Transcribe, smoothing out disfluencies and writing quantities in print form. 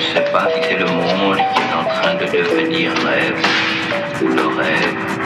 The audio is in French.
sais pas si c'est le monde qui est en train de devenir rêve ou le rêve